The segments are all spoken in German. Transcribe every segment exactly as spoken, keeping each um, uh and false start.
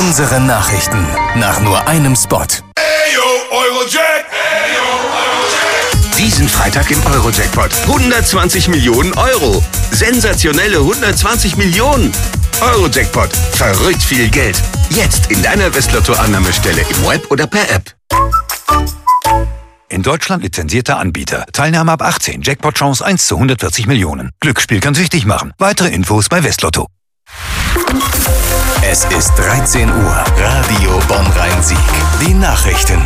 Unsere Nachrichten nach nur einem Spot. Ayo, Eurojack. Ayo, Eurojack. Diesen Freitag im Eurojackpot. hundertzwanzig Millionen Euro. Sensationelle hundertzwanzig Millionen. Eurojackpot. Verrückt viel Geld. Jetzt in deiner Westlotto-Annahmestelle im Web oder per App. In Deutschland lizenzierter Anbieter. Teilnahme ab achtzehn. Jackpot-Chance eins zu hundertvierzig Millionen. Glücksspiel kann süchtig machen. Weitere Infos bei Westlotto. Es ist dreizehn Uhr. Radio Bonn-Rhein-Sieg. Die Nachrichten.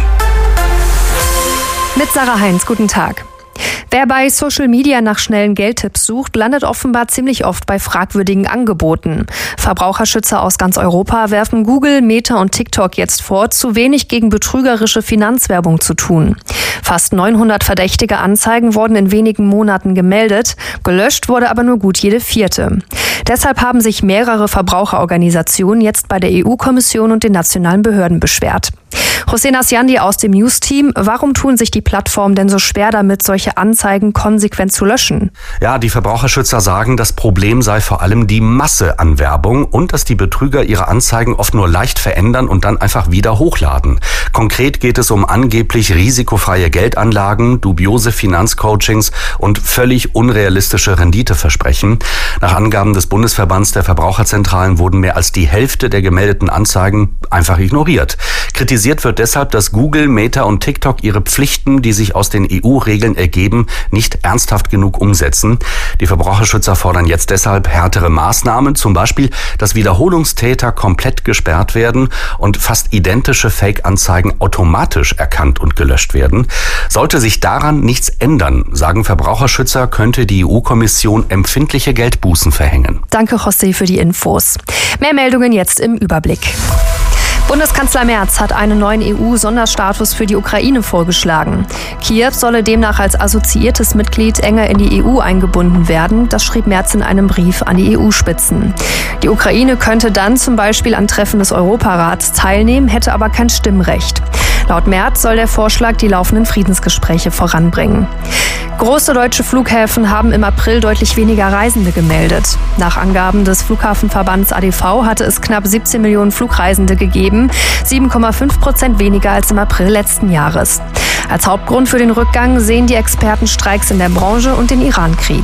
Mit Sarah Heinz, guten Tag. Wer bei Social Media nach schnellen Geldtipps sucht, landet offenbar ziemlich oft bei fragwürdigen Angeboten. Verbraucherschützer aus ganz Europa werfen Google, Meta und TikTok jetzt vor, zu wenig gegen betrügerische Finanzwerbung zu tun. Fast neunhundert verdächtige Anzeigen wurden in wenigen Monaten gemeldet, gelöscht wurde aber nur gut jede vierte. Deshalb haben sich mehrere Verbraucherorganisationen jetzt bei der E U-Kommission und den nationalen Behörden beschwert. Hossein Asjandi aus dem News-Team, warum tun sich die Plattformen denn so schwer damit, solche Anzeigen konsequent zu löschen? Ja, die Verbraucherschützer sagen, das Problem sei vor allem die Masse an Werbung und dass die Betrüger ihre Anzeigen oft nur leicht verändern und dann einfach wieder hochladen. Konkret geht es um angeblich risikofreie Geldanlagen, dubiose Finanzcoachings und völlig unrealistische Renditeversprechen. Nach Angaben des Bundesverbands der Verbraucherzentralen wurden mehr als die Hälfte der gemeldeten Anzeigen einfach ignoriert. Kritisiert wird deshalb, dass Google, Meta und TikTok ihre Pflichten, die sich aus den E U-Regeln ergeben, nicht ernsthaft genug umsetzen. Die Verbraucherschützer fordern jetzt deshalb härtere Maßnahmen, zum Beispiel, dass Wiederholungstäter komplett gesperrt werden und fast identische Fake-Anzeigen automatisch erkannt und gelöscht werden. Sollte sich daran nichts ändern, sagen Verbraucherschützer, könnte die E U-Kommission empfindliche Geldbußen verhängen. Danke, José, für die Infos. Mehr Meldungen jetzt im Überblick. Bundeskanzler Merz hat einen neuen E U-Sonderstatus für die Ukraine vorgeschlagen. Kiew solle demnach als assoziiertes Mitglied enger in die E U eingebunden werden. Das schrieb Merz in einem Brief an die E U-Spitzen. Die Ukraine könnte dann zum Beispiel an Treffen des Europarats teilnehmen, hätte aber kein Stimmrecht. Laut Merz soll der Vorschlag die laufenden Friedensgespräche voranbringen. Große deutsche Flughäfen haben im April deutlich weniger Reisende gemeldet. Nach Angaben des Flughafenverbands A D V hatte es knapp siebzehn Millionen Flugreisende gegeben, sieben Komma fünf Prozent weniger als im April letzten Jahres. Als Hauptgrund für den Rückgang sehen die Experten Streiks in der Branche und den Irankrieg.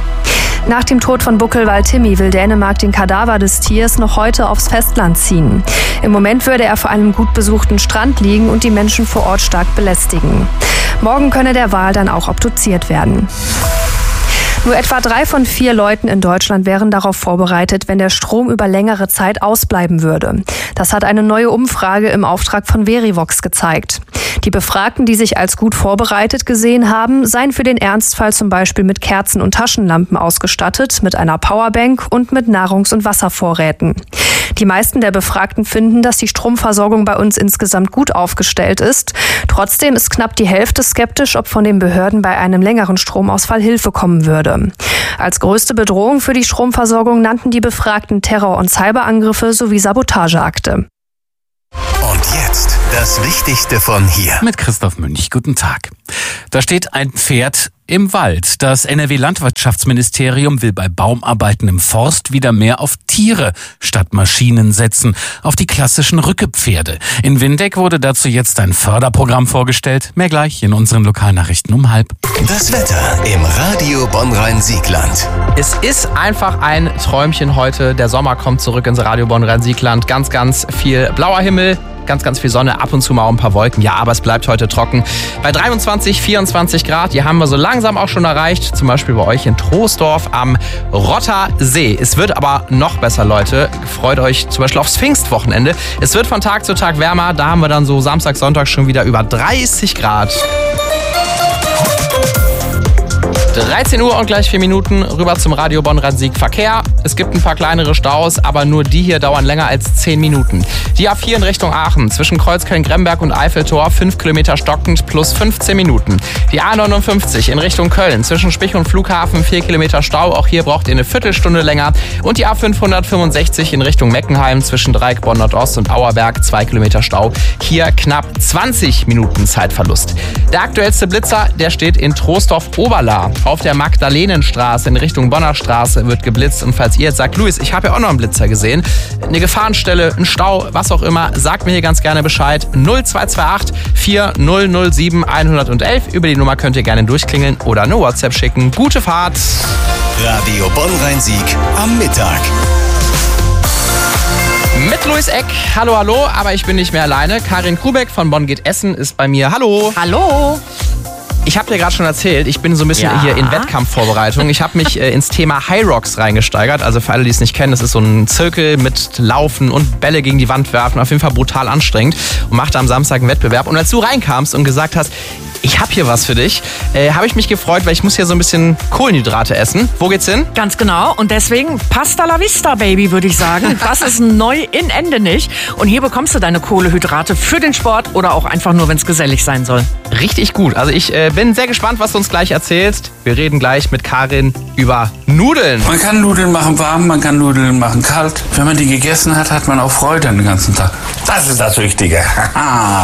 Nach dem Tod von Buckelwal Timmy will Dänemark den Kadaver des Tiers noch heute aufs Festland ziehen. Im Moment würde er vor einem gut besuchten Strand liegen und die Menschen vor Ort stark belästigen. Morgen könne der Wal dann auch obduziert werden. Nur etwa drei von vier Leuten in Deutschland wären darauf vorbereitet, wenn der Strom über längere Zeit ausbleiben würde. Das hat eine neue Umfrage im Auftrag von Verivox gezeigt. Die Befragten, die sich als gut vorbereitet gesehen haben, seien für den Ernstfall zum Beispiel mit Kerzen und Taschenlampen ausgestattet, mit einer Powerbank und mit Nahrungs- und Wasservorräten. Die meisten der Befragten finden, dass die Stromversorgung bei uns insgesamt gut aufgestellt ist. Trotzdem ist knapp die Hälfte skeptisch, ob von den Behörden bei einem längeren Stromausfall Hilfe kommen würde. Als größte Bedrohung für die Stromversorgung nannten die Befragten Terror- und Cyberangriffe sowie Sabotageakte. Und jetzt das Wichtigste von hier. Mit Christoph Münch, guten Tag. Da steht ein Pferd im Wald. Das N R W-Landwirtschaftsministerium will bei Baumarbeiten im Forst wieder mehr auf Tiere statt Maschinen setzen, auf die klassischen Rückepferde. In Windeck wurde dazu jetzt ein Förderprogramm vorgestellt. Mehr gleich in unseren Lokalnachrichten um halb. Das Wetter im Radio Bonn-Rhein-Siegland. Es ist einfach ein Träumchen heute. Der Sommer kommt zurück ins Radio Bonn-Rhein-Siegland. Ganz, ganz viel blauer Himmel. Ganz, ganz viel Sonne, ab und zu mal ein paar Wolken. Ja, aber es bleibt heute trocken. Bei dreiundzwanzig, vierundzwanzig Grad, die haben wir so langsam auch schon erreicht. Zum Beispiel bei euch in Troisdorf am Rottersee. Es wird aber noch besser, Leute. Freut euch zum Beispiel aufs Pfingstwochenende. Es wird von Tag zu Tag wärmer. Da haben wir dann so Samstag, Sonntag schon wieder über dreißig Grad. dreizehn Uhr und gleich vier Minuten rüber zum Radio Bonn-Rhein-Sieg Verkehr. Es gibt ein paar kleinere Staus, aber nur die hier dauern länger als zehn Minuten. Die A vier in Richtung Aachen zwischen Kreuzköln-Gremberg und Eiffeltor fünf Kilometer stockend plus fünfzehn Minuten. Die A neunundfünfzig in Richtung Köln zwischen Spich und Flughafen vier Kilometer Stau. Auch hier braucht ihr eine Viertelstunde länger. Und die A fünfhundertfünfundsechzig in Richtung Meckenheim zwischen Dreieck Bonn Nordost und Auerberg zwei Kilometer Stau. Hier knapp zwanzig Minuten Zeitverlust. Der aktuellste Blitzer, der steht in Troisdorf-Oberlaa. auf der Magdalenenstraße in Richtung Bonner Straße wird geblitzt. Und falls ihr jetzt sagt, Luis, ich habe ja auch noch einen Blitzer gesehen, eine Gefahrenstelle, ein Stau, was auch immer, sagt mir hier ganz gerne Bescheid. null zwei zwei acht vier null null sieben eins null eins. Über die Nummer könnt ihr gerne durchklingeln oder eine WhatsApp schicken. Gute Fahrt. Radio Bonn-Rhein-Sieg am Mittag. Mit Luis Eck. Hallo, hallo, aber ich bin nicht mehr alleine. Karin Kubeck von Bonn geht Essen ist bei mir. Hallo. Hallo. Ich habe dir gerade schon erzählt, ich bin so ein bisschen Ja. hier in Wettkampfvorbereitung. Ich habe mich äh, ins Thema High Rocks reingesteigert. Also für alle, die es nicht kennen, das ist so ein Zirkel mit Laufen und Bälle gegen die Wand werfen. Auf jeden Fall brutal anstrengend. Und machte am Samstag einen Wettbewerb. Und als du reinkamst und gesagt hast, ich habe hier was für dich, äh, habe ich mich gefreut, weil ich muss hier so ein bisschen Kohlenhydrate essen. Wo geht's hin? Ganz genau. Und deswegen Pasta la Vista, Baby, würde ich sagen. Das ist neu in Endenich. Und hier bekommst du deine Kohlenhydrate für den Sport oder auch einfach nur, wenn es gesellig sein soll. Richtig gut. Also ich äh, bin sehr gespannt, was du uns gleich erzählst. Wir reden gleich mit Karin über Nudeln. Man kann Nudeln machen warm, man kann Nudeln machen kalt. Wenn man die gegessen hat, hat man auch Freude den ganzen Tag. Das ist das Wichtige.